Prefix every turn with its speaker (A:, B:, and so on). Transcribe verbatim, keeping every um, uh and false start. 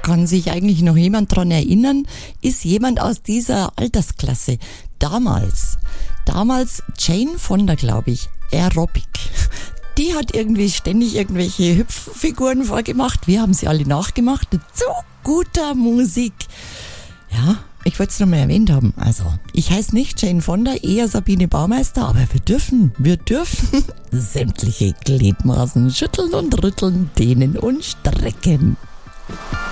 A: Kann sich eigentlich noch jemand dran erinnern? Ist jemand aus dieser Altersklasse? Damals, damals Jane Fonda, glaube ich, Aerobic. Die hat irgendwie ständig irgendwelche Hüpffiguren vorgemacht. Wir haben sie alle nachgemacht. Zu guter Musik. Ja, ich wollte es nochmal erwähnt haben. Also, ich heiße nicht Jane Fonda, eher Sabine Baumeister, aber wir dürfen, wir dürfen sämtliche Gliedmaßen schütteln und rütteln, dehnen und strecken.